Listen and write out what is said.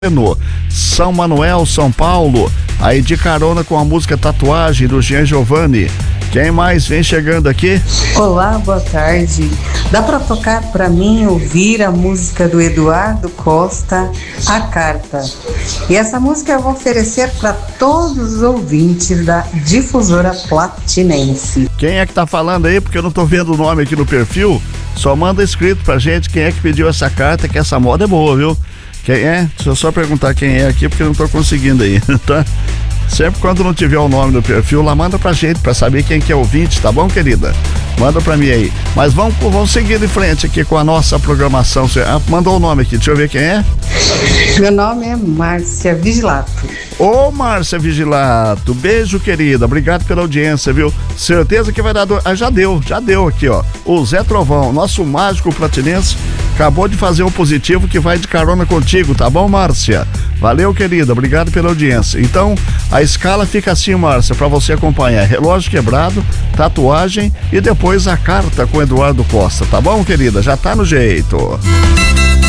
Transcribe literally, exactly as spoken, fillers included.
no São Manuel, São Paulo, aí de carona com a música Tatuagem do Jean Giovanni. Quem mais vem chegando aqui? Olá, boa tarde. Dá para tocar para mim ouvir a música do Eduardo Costa, A Carta. E essa música eu vou oferecer para todos os ouvintes da Difusora Platinense. Quem é que tá falando aí? Porque eu não tô vendo o nome aqui no perfil. Só manda escrito pra gente quem é que pediu essa carta, que essa moda é boa, viu? Quem é? Deixa eu só perguntar quem é aqui, porque eu não tô conseguindo aí, tá? Sempre quando não tiver o nome no perfil, lá manda pra gente, pra saber quem que é ouvinte, tá bom, querida? Manda pra mim aí. Mas vamos, vamos seguir em frente aqui com a nossa programação. Você ah, mandou o nome aqui, deixa eu ver quem é. Meu nome é Márcia Vigilato. Ô, Márcia Vigilato, beijo, querida, obrigado pela audiência, viu? Certeza que vai dar dor. Ah, já deu, já deu aqui, ó. O Zé Trovão, nosso mágico platinense, acabou de fazer um positivo que vai de carona contigo, tá bom, Márcia? Valeu, querida, obrigado pela audiência. Então, a escala fica assim, Márcia, pra você acompanhar: Relógio Quebrado, Tatuagem e depois A Carta com Eduardo Costa, tá bom, querida? Já tá no jeito.